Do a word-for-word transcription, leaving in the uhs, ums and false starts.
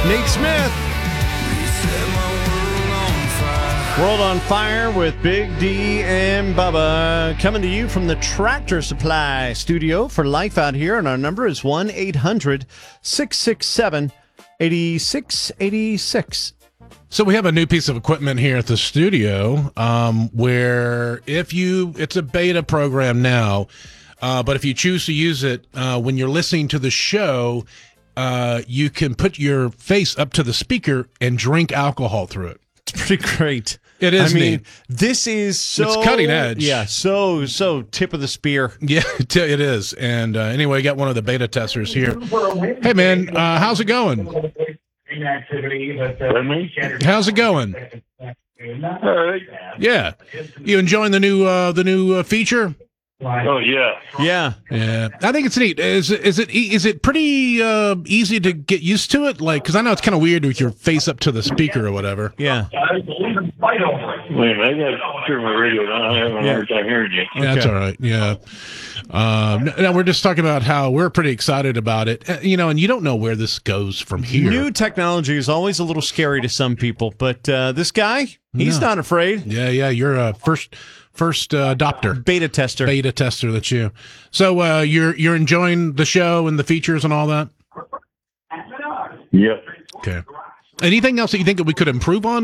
Nate Smith. World on Fire with Big D and Bubba. Coming to you from the Tractor Supply studio for Life Out Here. And our number is one eight hundred six six seven eight six eight six. So we have a new piece of equipment here at the studio um, where if you, it's a beta program now, uh, but if you choose to use it uh, when you're listening to the show, uh, you can put your face up to the speaker and drink alcohol through it. It's pretty great. It is I mean, neat. This is so... It's cutting edge. Yeah, so, so tip of the spear. Yeah, it is. And uh, anyway, I got one of the beta testers here. Hey, man, uh, how's it going? How's it going? Yeah. You enjoying the new uh, the new uh, feature? Oh yeah, yeah, yeah. I think it's neat. Is is it is it pretty uh, easy to get used to it? Like, because I know it's kind of weird with your face up to the speaker or whatever. Yeah. Wait a minute, I got to turn my radio on. I haven't heard time hearing you. Okay. That's all right. Yeah. Um, now we're just talking about how we're pretty excited about it, uh, you know, and you don't know where this goes from here. New technology is always a little scary to some people, but uh, this guy, he's no. not afraid. Yeah, yeah. You're a first first uh, adopter, beta tester, beta tester. That's you. So uh, you're you're enjoying the show and the features and all that. Yep. Okay. Anything else that you think that we could improve on?